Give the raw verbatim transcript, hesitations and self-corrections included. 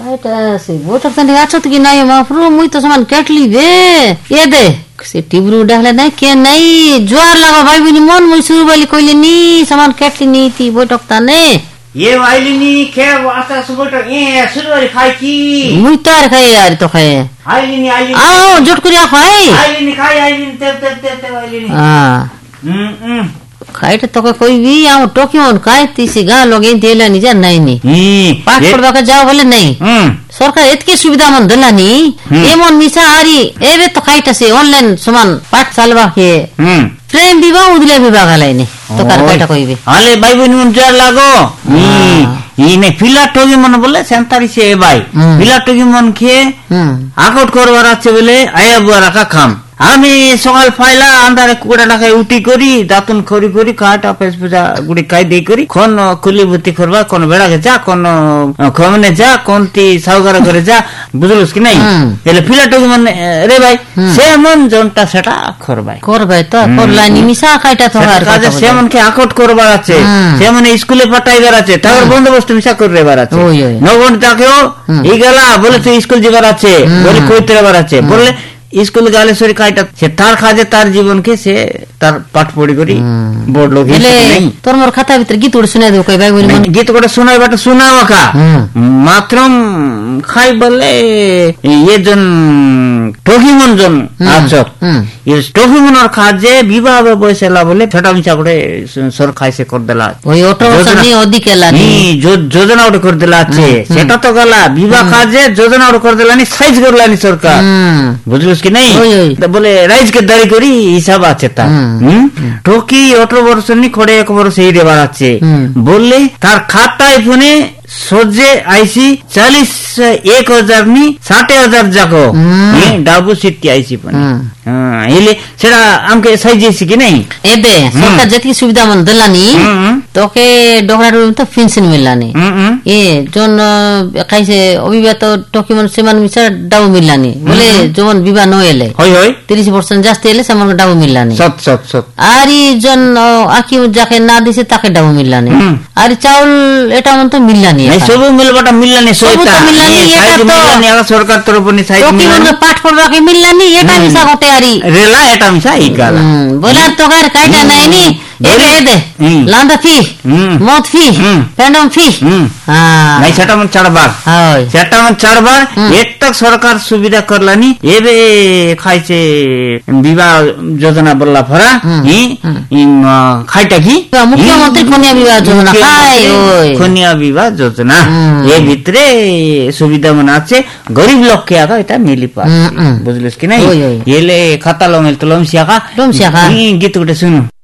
এটা সে বৈঠক তানি আছো কি নাই মাফরু মুই তো সমান কেটলি বে এ দে সে টিবরু ডাহলে নাই কে নাই জোয়ার লাগা ভাইবিনি মন মুই শুরু বলি কইলে নি সমান কেটলি নি তি বৈঠক তানে ये वाइलिनी के वास्ता सुबह ये शुरू वाली खाई की मुई तार खाए यार तो खाए आइलिनी आइलिनी आओ जोट करिया खाए आइलिनी खाई आइलिनी ते ते ते ते वाइलिनी हां हम्म हम्म खाए तो कोई भी आओ टोकियोन खाए तीसी गा लोगे देला नि जा नहीं नी पाठ पढ़वा के जाओ बोले नहीं सरकार एतकी सुविधा मन दलानी एमन मिसा आरी एबे तो खाइटा से ऑनलाइन समान पाठ चालवा के प्रेम विवाह उदले विवाह लाइने तो कर काटा कोई भी हाले भाई बहन मन जार लागो नी ने फिला टोगी मन बोले सेंतारी से ए भाई फिला टोगी मन के आकट करवार আছে বলে আয়া বুয়া রাখা খাম আমি সকাল ফাইলা আন্ধারে কুড়া লাগাই উঠি করি দাতুন খরি করি কাটা পেস পূজা গুড়ি কাই দেই করি কোন কুলি বুতি করবা কোন বেড়াকে যা কোন খমনে যা কোনটি সাউগার করে যা বুঝলস কি নাই এলে ফিলাটুক মানে রে ভাই সে মন জনটা সেটা করবাই করবাই তো করলানি মিশা খাইটা তো আর কাজে সে মনকে আকট করবার আছে সে মনে স্কুলে পাঠাইবার আছে তার বন্দোবস্ত মিশা করবার আছে নবন তাকেও এই গলা বলে তুই স্কুল যাবার আছে বলে কইতে যাবার আছে বলে স্কুল গালে সরি কাইটা সে তার কাজে তার জীবনকে সে তার পাঠ পড়ি করি বড় লোক এলে তোর মোর খাতা ভিতর গীত ওড় শুনাই দেব কই ভাই বলি গীত করে শোনাইবাটা শোনাও কা মাত্র খাই বলে এজন টকিমন জন আছো এই টকিমনর কাজে বিবাহ বয়সেলা বলে ছটা মিছা করে সরকার সে কর দেলা ওই অটোমেশন নি অধিকেলা নি যোজনা ওটা করে দেলা আছে সেটা তো গলা বিবাহ কাজে যোজনা ওটা করে দেলানি সাইজ করলানি সরকার বুঝলস কি নাই বলে রাইজ কে দাঁড়ি করি হিসাব আছে তা ঠকি অটো বর্ষ নি খড়ে এক বর্ষ এই রেবার আছে বললে তার খাতায় ফোনে सोजे आईसी चालीस एक हजार नी साठ हजार जाको डाबू सीट आईसी पण हेले सेडा आमके साइजेसी कि नहीं एबे सरकार जति सुविधा मन दलानी तोके डोगरा रूम तो पेंशन मिलानी ए जोन काइसे अभिव्यक्त डॉक्यूमेंट सेमान मिसा डाबू मिलानी बोले जोन विवाह न एले होय होय तीस परसेंट जास्त एले समान डाबू मिलानी सत सत सत आरी जोन आकी जाके ना दिसे ताके डाबू मिलानी आरी चावल एटा मन तो मिलानी नहीं सब मिलबाटा मिललानी सोता साइज मिललानी आगा सरकार तरफ नि साइज मिललानी पाठ पढ़वा के मिललानी एटा मिसा गोटे आरी रेला एटा मिसा ई गाला बोला तो कर काइटा नाही नी एबे एदे लांदा फी मौत फी पेंडम फी हां नहीं सेटा मन चढ़बार हाय सेटा मन चढ़बार एतक सरकार सुविधा करलानी एबे खाइसे विवाह योजना बोलला फरा हि खाइटा की मुख्यमंत्री कन्या विवाह योजना खाय ओय कन्या विवाह योजना ए भितरे सुविधा मन আছে गरीब लोग के आगा এটা মিলি পা বুঝলিস কি নাই এলে খাতা লমেল তো লমসিয়াকা লমসিয়াকা গীত গুটে শুনো